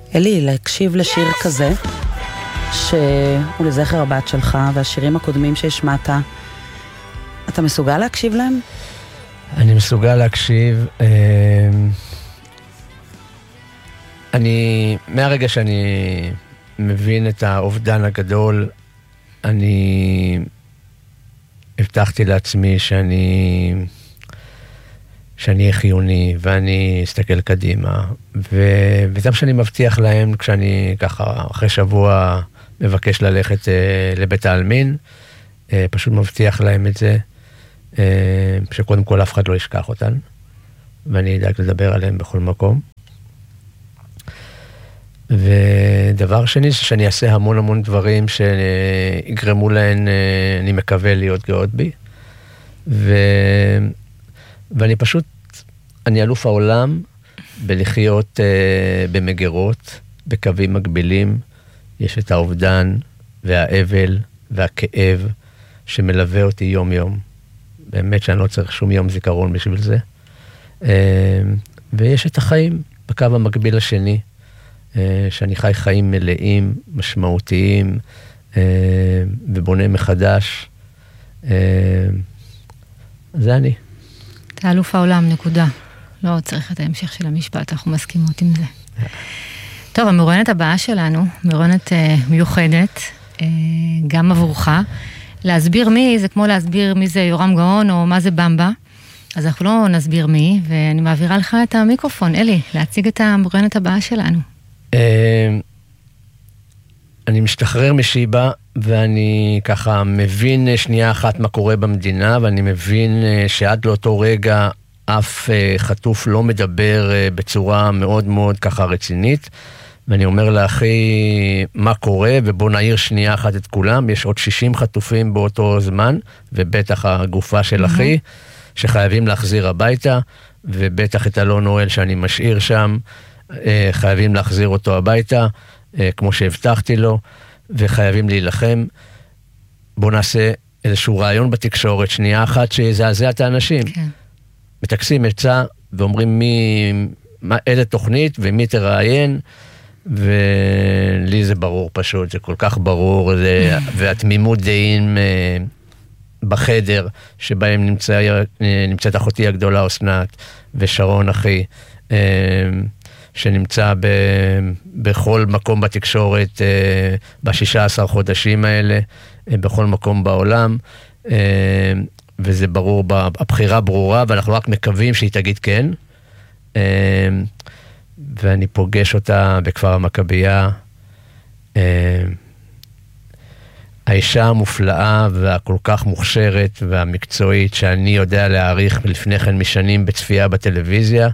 אלי, להקשיב לשיר כזה, שהוא לזכר הבת שלך, והשירים הקודמים שהשמעת, אתה מסוגל להקשיב להם? אני מסוגל להקשיב. מהרגע שאני מבין את האובדן הגדול, אני הבטחתי לעצמי שאני אהיה חיוני, ואני אסתכל קדימה. וזה מה שאני מבטיח להם כשאני ככה אחרי שבוע מבקש ללכת לבית העלמין, פשוט מבטיח להם את זה, שקודם כל אף אחד לא ישכח אותן, ואני אדאג לדבר עליהם בכל מקום. ודבר שני, שאני אעשה המון דברים שיגרמו להן, אני מקווה, להיות גאות בי. ואני פשוט, אני אלוף העולם בלחיות במגירות, בקווים מקבילים. יש את האובדן והאבל והכאב שמלווה אותי יום יום. באמת שאני לא צריך שום יום זיכרון בשביל זה. ויש את החיים בקו המקביל השני, שאני חי חיים מלאים, משמעותיים, ובונה מחדש. זה אני. אתה אלוף העולם, נקודה. לא צריך את ההמשך של המשפט, אנחנו מסכימות עם זה. טוב, המרואיינת הבאה שלנו, מרואיינת מיוחדת, גם עבורך. להסביר מי, זה כמו להסביר מי זה יורם גאון או מה זה במבה. אז אנחנו לא נסביר מי, ואני מעבירה לך את המיקרופון. אלי, להציג את המרואיינת הבאה שלנו. אני משתחרר משיבה, ואני ככה מבין שנייה אחת מה קורה במדינה, ואני מבין שעד לאותו רגע אף חטוף לא מדבר בצורה מאוד ככה רצינית, ואני אומר לאחי מה קורה, ובוא נעיר שנייה אחת את כולם. יש עוד 60 חטופים באותו זמן, ובטח הגופה של אחי, שחייבים להחזיר הביתה, ובטח את אלון אוהל שאני משאיר שם, חייבים להחזיר אותו הביתה, כמו שהבטחתי לו, וחייבים להילחם. בוא נעשה איזשהו רעיון בתקשורת, שנייה אחת שיזעזע את האנשים. כן. מתקסים עצה, ואומרים איזה תוכנית, ומי תראיין, ולי זה ברור פשוט, זה כל כך ברור, והתמימות דעים בחדר, שבהם נמצאת אחותי הגדולה אסנת, ושרון אחי, שנמצא בכל מקום בתקשורת, ב16 חודשים האלה, בכל מקום בעולם, וזה ברור, הבחירה ברורה, ואנחנו רק מקווים שהיא תגיד כן, ואני פוגש אותה בכפר המכבייה, האישה המופלאה והכל כך מוכשרת והמקצועית, שאני יודע להעריך לפני כן משנים בצפייה בטלוויזיה,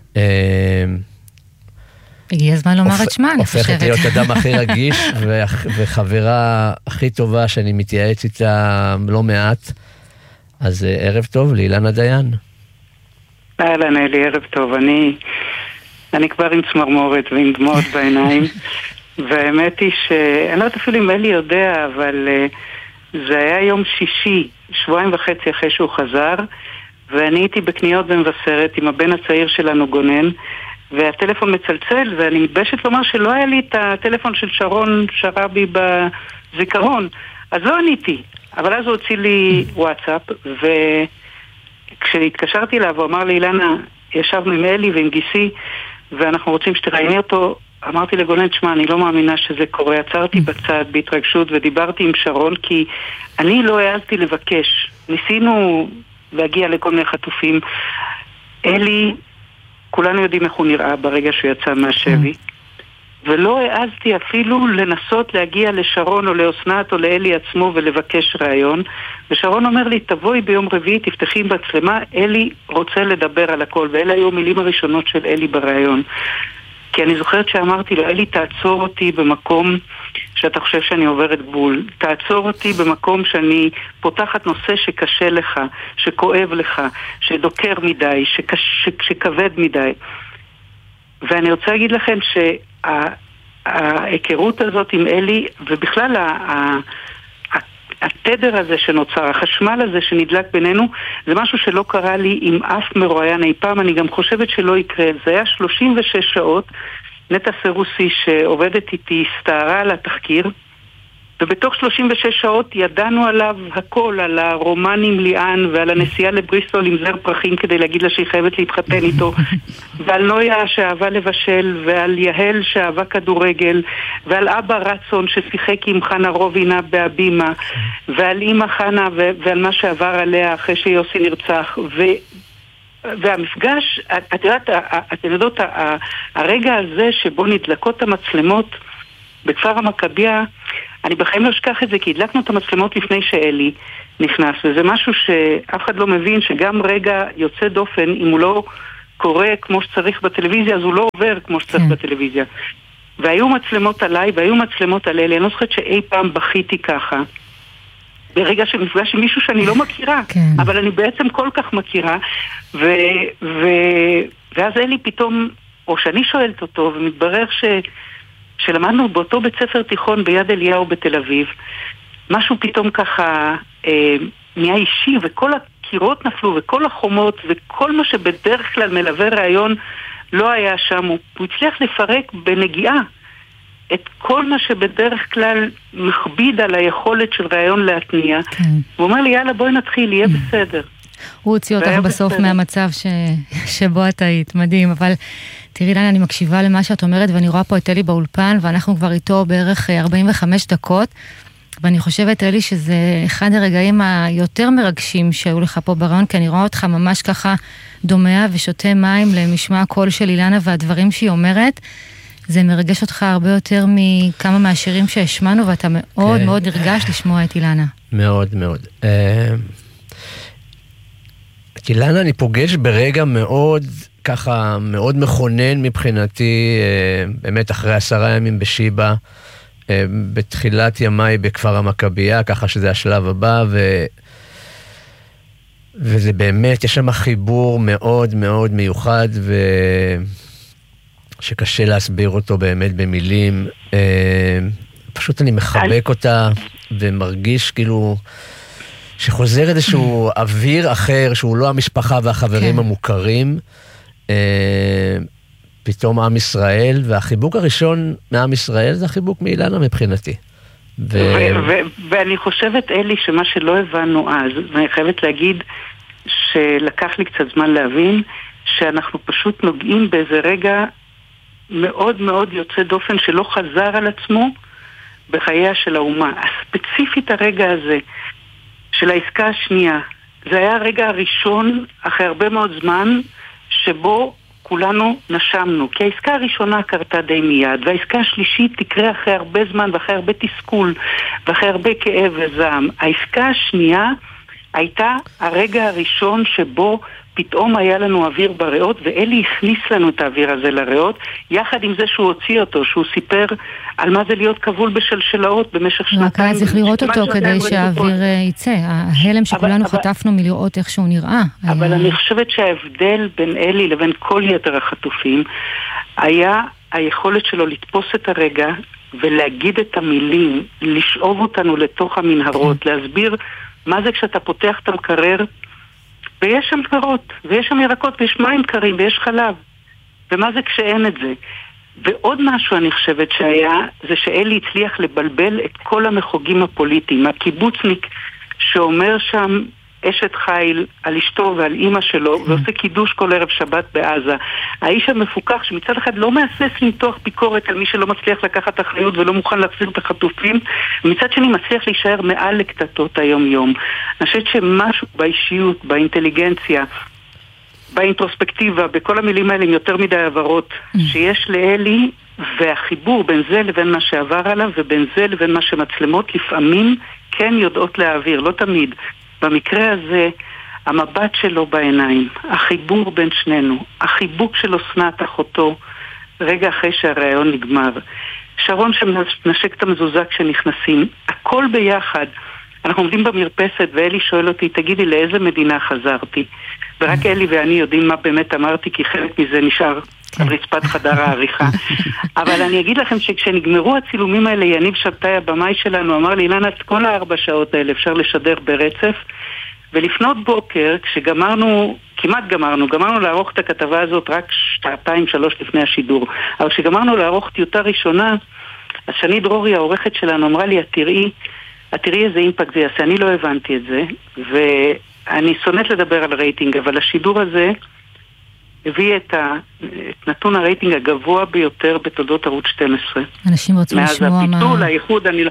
הגיע הזמן לומר את שמה, אני חושבת. הופכת להיות אדם הכי רגיש, וחברה הכי טובה שאני מתייעץ איתה לא מעט. אז ערב טוב, לאילנה דיין. אהלן אלי, ערב טוב. אני כבר עם צמרמורת ועם דמעות בעיניים, והאמת היא אני לא יודעת אפילו אם אלי יודע, אבל זה היה יום שישי, 2.5 שבועות אחרי שהוא חזר, ואני הייתי בקניות במבשרת עם הבן הצעיר שלנו גונן, והטלפון מצלצל, ואני מתביישת לומר שלא היה לי את הטלפון של שרון שרבי בזיכרון, אז לא עניתי, אבל אז הוא הוציא לי וואטסאפ, וכשהתקשרתי אליו, הוא אמר לי, אילנה, ישבנו עם אלי ועם גיסי, ואנחנו רוצים שתראייני אותו. אמרתי לגונן, שמה, אני לא מאמינה שזה קורה. עצרתי בצד בהתרגשות ודיברתי עם שרון, כי אני לא העזתי לבקש. ניסינו להגיע לכל מיני חטופים. אלי, כולנו יודעים איך הוא נראה ברגע שהוא יצא מהשבי, ולא העזתי אפילו לנסות להגיע לשרון או לאסנת או לאלי עצמו ולבקש רעיון. ושרון אומר לי, תבואי ביום רביעי, תפתחי מצלמה, אלי רוצה לדבר על הכל. ואלה היו המילים הראשונות של אלי ברעיון. כי אני זוכרת שאמרתי לו, אלי, תעצור אותי במקום שאתה חושב שאני עוברת גבול. תעצור אותי במקום שאני פותחת נושא שקשה לך, שכואב לך, שדוקר מדי, שכבד מדי. ואני רוצה להגיד לכם שההיכרות הזאת עם אלי, ובכלל התדר הזה שנוצר, החשמל הזה שנדלק בינינו, זה משהו שלא קרה לי עם אף מרואיין אי פעם. אני גם חושבת שלא יקרה. זה היה 36 שעות נטע סרוסי שעובדת איתי הסתערה על התחקיר, ובתוך 36 שעות ידענו עליו הכל, על הרומן עם ליאן ועל הנסיעה לבריסטול עם זר פרחים כדי להגיד לה שהיא חייבת להתחתן איתו, ועל נויה שאהבה לבשל, ועל יהל שאהבה כדורגל, ועל אבא רצון ששיחק עם חנה רובינה בהבימה, ועל אמא חנה ועל מה שעבר עליה אחרי שיוסי נרצח. והמפגש, אתם יודעות, הרגע הזה שבו נדלקות המצלמות בכפר המכביה, אני בחיים לא אשכח את זה, כי הדלקנו את המצלמות לפני שאלי נכנס, וזה משהו שאף אחד לא מבין, שגם רגע יוצא דופן, אם הוא לא קורה כמו שצריך בטלוויזיה, אז הוא לא עובר כמו שצריך בטלוויזיה. והיו מצלמות עליי, והיו מצלמות על אלי, אני לא זוכרת שאי פעם בכיתי ככה, ברגע שמפגש עם מישהו שאני לא מכירה, אבל אני בעצם כל כך מכירה, ואז אלי פתאום, או שאני שואלת אותו, ומתברר שלמדנו באותו בית ספר תיכון ביד אליהו בתל אביב, משהו פתאום ככה נהיה אישי, וכל הקירות נפלו, וכל החומות, וכל מה שבדרך כלל מלווה רעיון לא היה שם. הוא הצליח לפרק בנגיעה את כל מה שבדרך כלל מכביד על היכולת של רעיון להתניע. הוא אומר לי, יאללה, בואי נתחיל, יהיה בסדר. הוא הוציא אותך בסוף מהמצב שבו את היית, מדהים, אבל תראי לנה, אני מקשיבה למה שאת אומרת, ואני רואה פה את אלי באולפן, ואנחנו כבר איתו בערך 45 דקות, ואני חושבת, אלי, שזה אחד הרגעים היותר מרגשים שהיו לך פה ברעיון, כי אני רואה אותך ממש ככה דומע ושותה מים למשמע הקול של אילנה והדברים שהיא אומרת. זה מרגש אותך הרבה יותר מכמה מהשירים שהשמענו, ואתה מאוד מאוד נרגש לשמוע את אילנה. מאוד מאוד. את אילנה אני פוגש ברגע מאוד, ככה, מאוד מכונן מבחינתי, באמת אחרי 10 ימים בשיבה, בתחילת ימיי בכפר המכביה, ככה שזה השלב הבא, וזה באמת, יש שם חיבור מאוד מאוד מיוחד, שקשה להסביר אותו באמת במילים. פשוט אני מחבק אותה, ומרגיש כאילו שחוזר איזשהו אוויר אחר, שהוא לא המשפחה והחברים המוכרים, פתאום עם ישראל, והחיבוק הראשון מעם ישראל זה החיבוק מאילנה מבחינתי. ואני חושבת, אלי, שמה שלא הבנו אז, ואני חייבת להגיד שלקח לי קצת זמן להבין, שאנחנו פשוט נוגעים באיזה רגע מאוד מאוד יוצא דופן שלא חזר על עצמו בחייה של האומה. הספציפית הרגע הזה של העסקה השנייה, זה היה הרגע הראשון אחרי הרבה מאוד זמן שבו כולנו נשמנו, כי העסקה הראשונה קרתה די מיד, והעסקה השלישית תקרה אחרי הרבה זמן ואחרי הרבה תסכול ואחרי הרבה כאב וזעם. העסקה השנייה הייתה הרגע הראשון שבו פתאום היה לנו אוויר בריאות, ואלי הכניס לנו את האוויר הזה לריאות, יחד עם זה שהוא הוציא אותו, שהוא סיפר על מה זה להיות כבול בשלשלאות במשך שנתיים. רק היה צריך לראות אותו כדי שהאוויר ייצא. ההלם שכולנו חטפנו מלראות איך שהוא נראה. אבל אני חושבת שההבדל בין אלי לבין כל יתר החטופים, היה היכולת שלו לתפוס את הרגע, ולהגיד את המילים, לשאוב אותנו לתוך המנהרות, להסביר מה זה כשאתה פותח את המקרר, ויש שם פירות, ויש שם ירקות, ויש מים קרים, ויש חלב. ומה זה כשאין את זה? ועוד משהו אני חושבת שהיה, זה שאלי הצליח לבלבל את כל המחוגים הפוליטיים. הקיבוצניק שאומר שם אשת חיל על אשתו ועל אמא שלו, ועושה קידוש כל ערב שבת בעזה. האיש המפוקח שמצד אחד לא מאסס למתוח ביקורת על מי שלא מצליח לקחת אחריות ולא מוכן להחזיר את החטופים, ומצד שני מצליח להישאר מעל לקטטות היום-יום. אני חושבת שמשהו באישיות, באינטליגנציה, באינטרוספקטיבה, בכל המילים האלה עם יותר מדי עברות, שיש לאלי, והחיבור בין זה לבין מה שעבר עליו, ובין זה לבין מה שמצלמות לפעמים כן יודעות להעביר, לא תמיד. במקרה הזה, המבט שלו בעיניים, החיבור בין שנינו, החיבוק של אסנת אחותו, רגע אחרי שהרעיון נגמר, שרון שמנשק את המזוזה כשנכנסים, הכל ביחד. אנחנו עומדים במרפסת ואלי שואל אותי, תגידי לאיזה מדינה חזרתי? ורק אלי ואני יודעים מה באמת אמרתי, כי חלק מזה נשאר על רצפת חדר העריכה. אבל אני אגיד לכם שכשנגמרו הצילומים האלה, יניב שבתאי הבמאי שלנו אמר לי, אילנה, את כל 4 שעות האלה אפשר לשדר ברצף, ולפנות בוקר, כשגמרנו כמעט גמרנו לערוך את הכתבה הזאת רק 2-3 לפני השידור. אבל כשגמרנו לערוך טיוטה ראשונה, אז שני דרורי, העורכת שלנו, אמרה לי, תראי איזה אימפקט זה יעשה. אני לא הבנתי את זה, ואני שונאת לדבר על רייטינג, אבל השידור הזה הביא את נתון הרייטינג הגבוה ביותר בתולדות ערוץ 12. אנשים רוצים לשמוע מה... מאז הביטול, האיחוד, אני לא...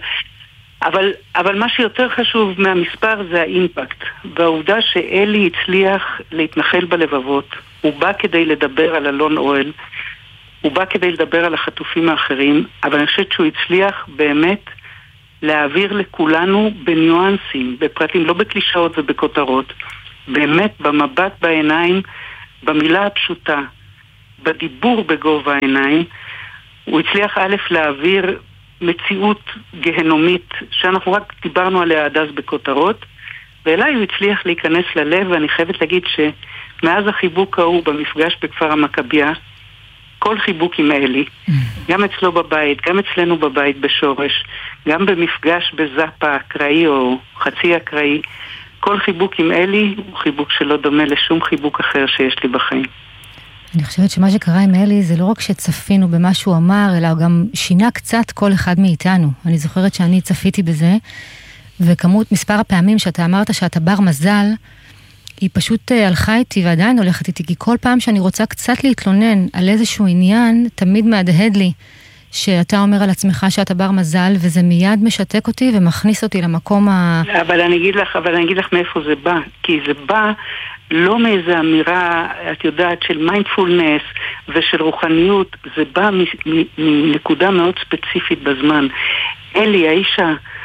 אבל מה שיותר חשוב מהמספר זה האימפקט, והעובדה שאלי הצליח להתנחל בלבבות. הוא בא כדי לדבר על אלון אוהל, הוא בא כדי לדבר על החטופים האחרים, אבל אני חושבת שהוא הצליח באמת להעביר לכולנו בניואנסים, בפרטים, לא בקלישאות ובכותרות, באמת במבט בעיניים, במילה הפשוטה, בדיבור בגובה העיניים. הוא הצליח א' להעביר מציאות גהנומית שאנחנו רק דיברנו עליה עד אז בכותרות, ואליי הוא הצליח להיכנס ללב, ואני חייבת להגיד שמאז החיבוק ההוא במפגש בכפר המכביה, כל חיבוק עם אלי, גם אצלו בבית, גם אצלנו בבית בשורש, גם במפגש בזאפה אקראי או חצי אקראי, כל חיבוק עם אלי הוא חיבוק שלא דומה לשום חיבוק אחר שיש לי בחיים. אני חושבת שמה שקרה עם אלי זה לא רק שצפינו במה שהוא אמר, אלא הוא גם שינה קצת כל אחד מאיתנו. אני זוכרת שאני צפיתי בזה, וכמות מספר הפעמים שאתה אמרת שאתה בר מזל, היא פשוט הלכה איתי ועדיין הולכת איתי, כי כל פעם שאני רוצה קצת להתלונן על איזשהו עניין, תמיד מהדהד לי שאתה אומר על עצמך שאתה בר מזל, וזה מיד משתק אותי ומכניס אותי למקום אבל אני אגיד לך מאיפה זה בא, כי זה בא לא מאיזו אמירה, את יודעת, של מיינדפולנס ושל רוחניות, זה בא מנקודה מאוד ספציפית בזמן. אלי, האיש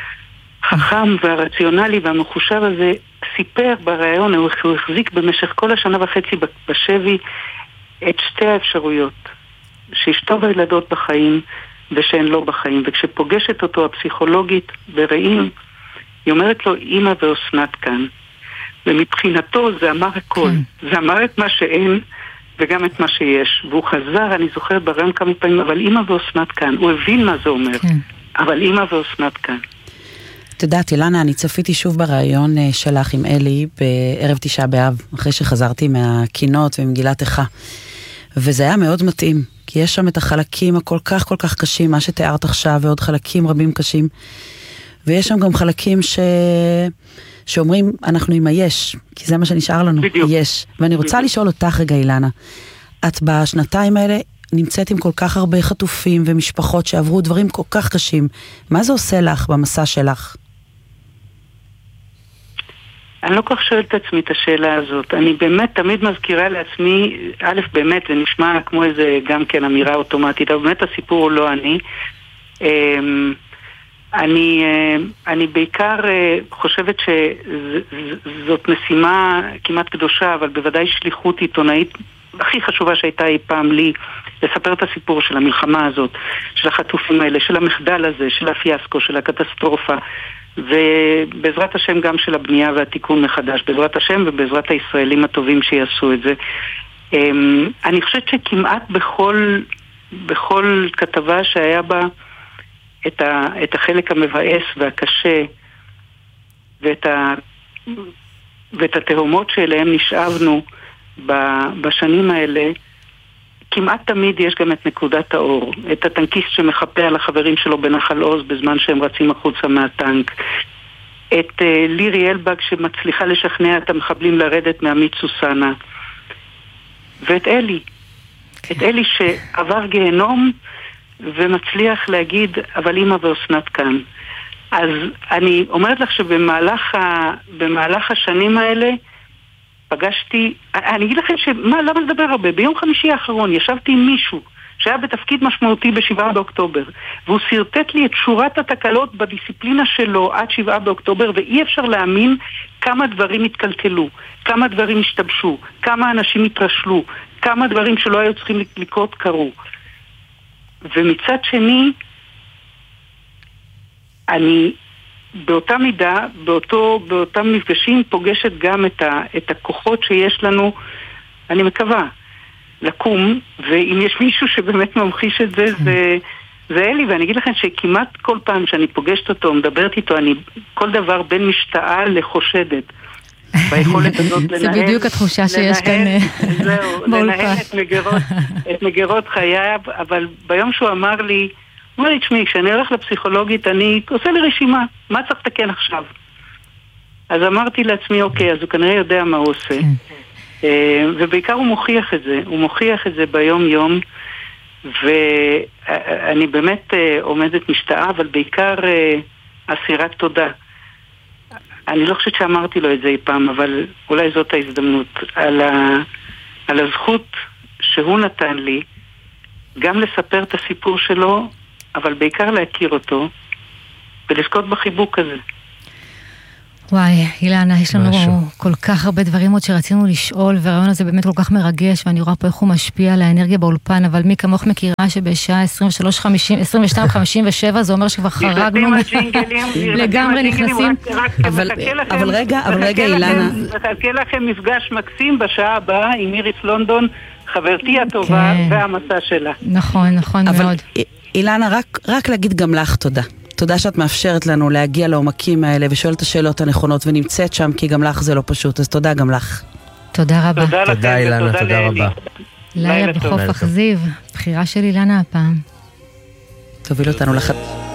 החכם והרציונלי והמחושב הזה, סיפר ברעיון, הוא החזיק במשך כל השנה וחצי בשבי את שתי האפשרויות, שאשתו והילדות בחיים ושהן לא בחיים, וכשפוגשת אותו הפסיכולוגית ברעים, היא אומרת לו, אמא ואוסנת כאן. ומבחינתו זה אמר הכל, זה אמר את מה שאין וגם את מה שיש, והוא חזר, אני זוכרת ברעיון כמה פעמים, אבל אמא ואוסנת כאן, הוא הבין מה זה אומר, אבל אמא ואוסנת כאן. את יודעת, אילנה, אני צפיתי שוב ברעיון שלך עם אלי בערב 9 באב, אחרי שחזרתי מהקינות ומגילת איכה. וזה היה מאוד מתאים, כי יש שם את החלקים הכל כך קשים, מה שתיארת עכשיו, ועוד חלקים רבים קשים. ויש שם גם חלקים שאומרים, אנחנו עם היש, כי זה מה שנשאר לנו, בדיוק. יש. ואני רוצה בדיוק. לשאול אותך רגע, אילנה, את בשנתיים האלה נמצאת עם כל כך הרבה חטופים ומשפחות שעברו דברים כל כך קשים. מה זה עושה לך במסע שלך? אני לא כך שואלת את עצמי את השאלה הזאת. אני באמת תמיד מזכירה לעצמי, א', באמת, זה נשמע כמו איזה גם כן אמירה אוטומטית, אבל באמת הסיפור הוא לא אני. אני בעיקר חושבת שזאת משימה כמעט קדושה, אבל בוודאי שליחות עיתונאית הכי חשובה שהייתה אי פעם לי, לספר את הסיפור של המלחמה הזאת, של החטופים האלה, של המחדל הזה, של הפיאסקו, של הקטסטרופה, ובעזרת השם גם של הבנייה והתיקון מחדש, בעזרת השם ובעזרת הישראלים הטובים שיעשו את זה. אני חושבת שכמעט בכל כתבה שהיה בה את החלק המבאס והקשה ואת התהומות שאליהם נשאבנו בשנים האלה, כמעט תמיד יש גם את נקודת האור, את הטנקיסט שמחפה על החברים שלו בנחל עוז בזמן שהם רצים החוצה מהטנק, את לירי אלבג שמצליחה לשכנע את המחבלים לרדת מעמית סוסנה, ואת אלי, את אלי שעבר גיהנום ומצליח להגיד, אבל אמא ואוסנת כאן. אז אני אומרת לך שבמהלך השנים האלה פגשתי, אני אגיד לכם למה לדבר הרבה? ביום חמישי האחרון ישבתי עם מישהו שהיה בתפקיד משמעותי ב7 באוקטובר, והוא סרטט לי את שורת התקלות בדיסציפלינה שלו עד 7 באוקטובר, ואי אפשר להאמין כמה דברים התקלקלו, כמה דברים השתבשו, כמה אנשים התרשלו, כמה דברים שלא היו צריכים לקרות קרו. ומצד שני, אני באותה מידה, באותם מפגשים פוגשת גם את הכוחות שיש לנו, אני מקווה, לקום, ואם יש מישהו שבאמת ממחיש את זה, זה אלי, ואני אגיד לכם שכמעט כל פעם שאני פוגשת אותו, מדברת איתו, כל דבר בין משתאה לחושדת. ביכולת הזאת לנהל. זה בדיוק התחושה שיש כאן לנהל את מגירות חייו, אבל ביום שהוא אמר לי, הוא אומר לי, תשמעי, כשאני הולך לפסיכולוגית, אני עושה לי רשימה, מה צריך לתקן עכשיו? אז אמרתי לעצמי, אוקיי, אז הוא כנראה יודע מה הוא עושה. ובעיקר הוא מוכיח את זה ביום יום, ואני באמת עומדת משתאה, אבל בעיקר אסירת תודה. אני לא חושבת שאמרתי לו את זה אי פעם, אבל אולי זאת ההזדמנות, על הזכות שהוא נתן לי, גם לספר את הסיפור שלו, אבל בעיקר להכיר אותו, ולזכות בחיבוק הזה. וואי, אילנה, יש לנו כל כך הרבה דברים עוד שרצינו לשאול, והרעיון הזה באמת כל כך מרגש, ואני רואה פה איך הוא משפיע על האנרגיה באולפן, אבל מי כמוך מכירה שבשעה 22:57 זה אומר שכבר חרגנו, לגמרי נכנסים. אבל רגע, אילנה. מחכה לכם מפגש מקסים בשעה הבאה עם איריס לונדון, חברתי הטובה והמסע שלה. נכון מאוד. אילנה, רק להגיד גם לך תודה. תודה שאת מאפשרת לנו להגיע לעומקים האלה ושואלת את השאלות הנכונות ונמצאת שם, כי גם לך זה לא פשוט, אז תודה גם לך. תודה רבה. תודה אילנה, תודה רבה. לילה בחוף אכזיב, בחירה של אילנה הפעם. תוביל אותנו